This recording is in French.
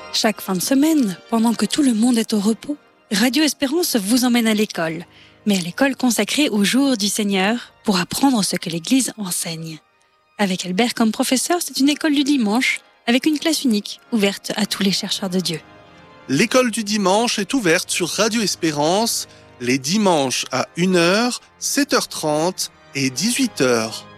Chaque fin de semaine, pendant que tout le monde est au repos, Radio Espérance vous emmène à l'école, mais à l'école consacrée au jour du Seigneur pour apprendre ce que l'Église enseigne. Avec Albert comme professeur, c'est une école du dimanche avec une classe unique ouverte à tous les chercheurs de Dieu. L'école du dimanche est ouverte sur Radio Espérance les dimanches à 1h, 7h30 et 18h.